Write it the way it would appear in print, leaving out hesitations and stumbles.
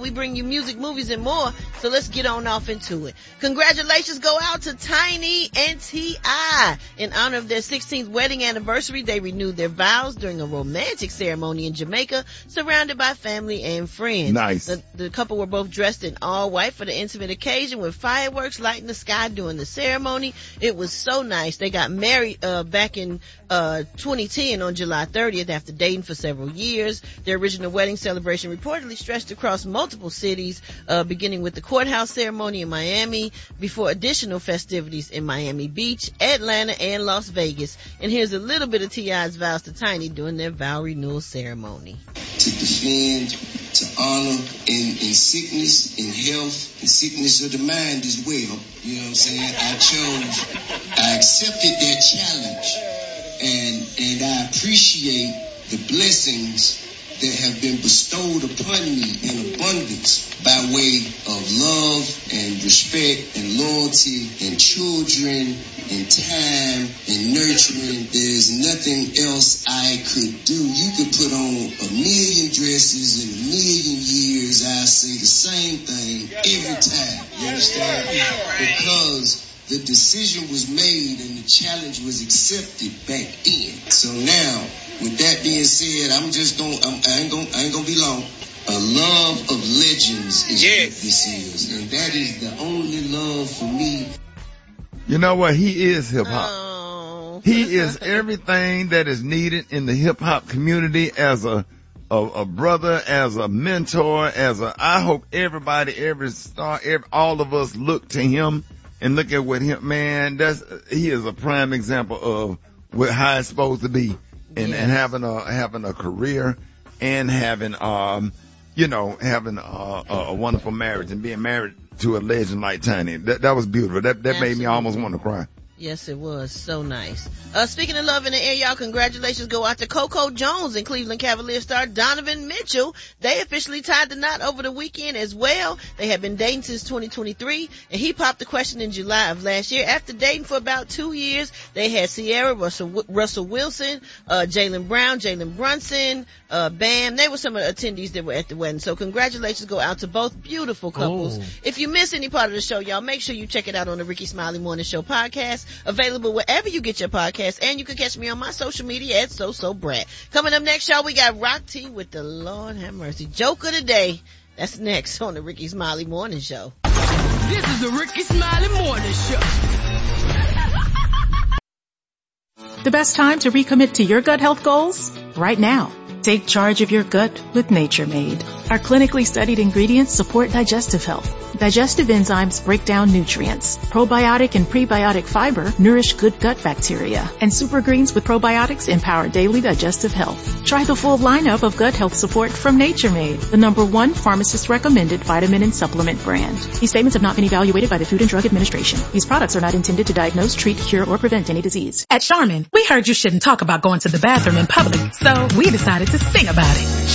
we bring you music, movies, and more. So let's get on off into it. Congratulations go out to Tiny and T.I. In honor of their 16th wedding anniversary, they renewed their vows during a romantic ceremony in Jamaica, surrounded by family and friends. Nice. The couple were both dressed in all white for the intimate occasion, with fireworks lighting the sky during the ceremony. It was so nice. They got married back in 2010 on July 30th after dating for several years. Their original wedding celebration reportedly stretched across multiple cities, beginning with the courthouse ceremony in Miami before additional festivities in Miami Beach, Atlanta, and Las Vegas. And here's a little bit of T.I.'s vows to Tiny during their vow renewal ceremony. To defend, to honor in sickness, in health, in sickness of the mind as well. You know what I'm saying? I accepted that challenge, and I appreciate the blessings that have been bestowed upon me in abundance by way of love and respect and loyalty and children and time and nurturing. There's nothing else I could do. You could put on a million dresses in a million years. I say the same thing every time. You understand? Because the decision was made and the challenge was accepted back then. So now, with that being said, I ain't gonna be long. A love of legends is what this is, and that is the only love for me. You know what? He is hip hop. Oh. He is everything that is needed in the hip hop community as a brother, as a mentor, I hope everybody, every star, all of us look to him and look at what him, man, he is a prime example of how it's supposed to be. And having a career and having a wonderful marriage and being married to a legend like Tiny. That was beautiful. That made me almost want to cry. Yes, it was. So nice. Speaking of love in the air, y'all, congratulations go out to Coco Jones and Cleveland Cavaliers star Donovan Mitchell. They officially tied the knot over the weekend as well. They have been dating since 2023, and he popped the question in July of last year. After dating for about 2 years, they had Sierra, Russell Wilson, Jaylen Brown, Jalen Brunson, Bam. They were some of the attendees that were at the wedding. So congratulations go out to both beautiful couples. Oh. If you miss any part of the show, y'all, make sure you check it out on the Ricky Smiley Morning Show podcast. Available wherever you get your podcasts, and you can catch me on my social media at Brat. Coming up next, y'all, we got Rock T with the Lord Have Mercy joke of the day. That's next on the Ricky Smiley Morning Show. This is the Ricky Smiley Morning Show. The best time to recommit to your gut health goals? Right now. Take charge of your gut with Nature Made. Our clinically studied ingredients support digestive health. Digestive enzymes break down nutrients. Probiotic and prebiotic fiber nourish good gut bacteria. And super greens with probiotics empower daily digestive health. Try the full lineup of gut health support from Nature Made, the #1 pharmacist-recommended vitamin and supplement brand. These statements have not been evaluated by the Food and Drug Administration. These products are not intended to diagnose, treat, cure, or prevent any disease. At Charmin, we heard you shouldn't talk about going to the bathroom in public, so we decided to sing about it.